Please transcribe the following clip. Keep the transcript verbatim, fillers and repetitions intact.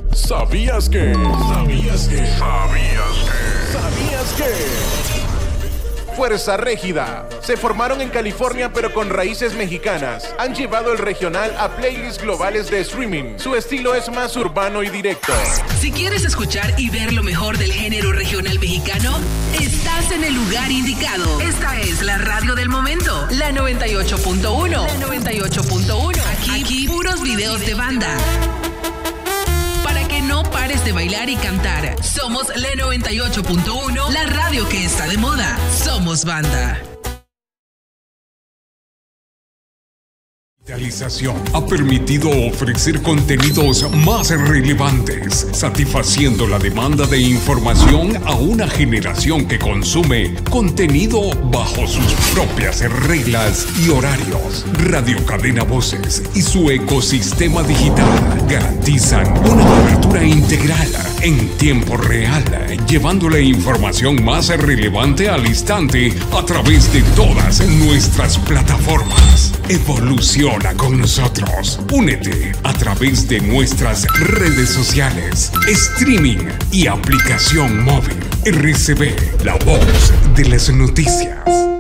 ¿Sabías que? ¿Sabías que? ¿Sabías que? ¿Sabías que? Fuerza Régida. Se formaron en California pero con raíces mexicanas. Han llevado el regional a playlists globales de streaming. Su estilo es más urbano y directo. Si quieres escuchar y ver lo mejor del género regional mexicano, estás en el lugar indicado. Esta es la radio del momento, la noventa y ocho punto uno. La noventa y ocho punto uno. Aquí, aquí puros videos de banda. Para que no pares de bailar y cantar. Somos la noventa y ocho punto uno, la radio que está de moda. Somos banda. La digitalización ha permitido ofrecer contenidos más relevantes, satisfaciendo la demanda de información a una generación que consume contenido bajo sus propias reglas y horarios. Radio Cadena Voces y su ecosistema digital garantizan una cobertura integral en tiempo real, llevando la información más relevante al instante a través de todas nuestras plataformas. Evoluciona con nosotros. Únete a través de nuestras redes sociales, streaming y aplicación móvil. R C B, la voz de las noticias.